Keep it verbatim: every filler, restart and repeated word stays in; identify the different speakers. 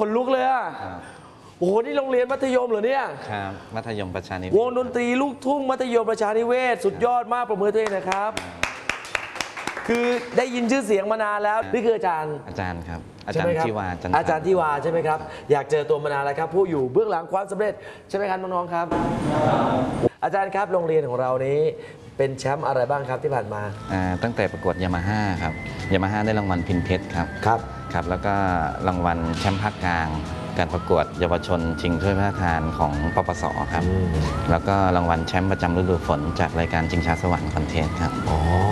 Speaker 1: นลุกเลยอ่ะโอ้โหนี่โรงเรียนมัธยมเหรอเนี่ย
Speaker 2: ครับมัธยมประชานิเวศ
Speaker 1: วงดนตรีลูกทุ่งมัธยมประชานิเวศสุดยอดมากประมือตัวเองนะครับคือได้ยินชื่อเสียงมานานแล้วนี่คืออาจารย์
Speaker 2: อาจารย์ครับอาจารย์ที่วา
Speaker 1: อาจารย์ที่วาใช่ไหมครับอยากเจอตัวมานานแล้วครับผู้อยู่เบื้องหลังความสำเร็จใช่ไหมครับน้องๆครับอาจารย์ครับโรงเรียนของเรานี้เป็นแชมป์อะไรบ้างครับที่ผ่านมา
Speaker 2: ตั้งแต่ประกวดยามาฮ่าครับยามาฮ่าได้รางวัลพินเพชรครับ
Speaker 1: ครับ
Speaker 2: ครับแล้วก็รางวัลแชมป์ภาคกลางการประกวดเยาวชนชิงถ้วยพระราชทานของปปสครับแล้วก็รางวัลแชมป์ประจำฤดูฝนจากรายการชิงช้าสวรรค์คอนเทสต์ครับ